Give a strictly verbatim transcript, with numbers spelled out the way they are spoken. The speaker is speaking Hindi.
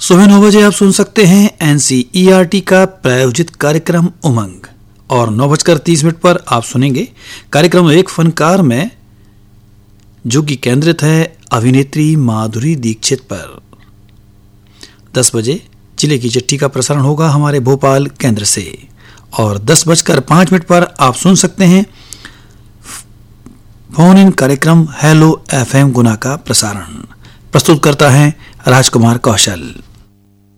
सुबह नौ बजे आप सुन सकते हैं एनसीईआरटी का प्रायोजित कार्यक्रम उमंग, और नौ बजकर तीस मिनट पर आप सुनेंगे कार्यक्रम एक फनकार में, जो कि केंद्रित है अभिनेत्री माधुरी दीक्षित पर। दस बजे जिले की चिट्ठी का प्रसारण होगा हमारे भोपाल केंद्र से, और दस बजकर पांच मिनट पर आप सुन सकते हैं फोन इन कार्यक्रम हेलो एफएम गुना का प्रसारण। प्रस्तुत करता है राजकुमार कौशल।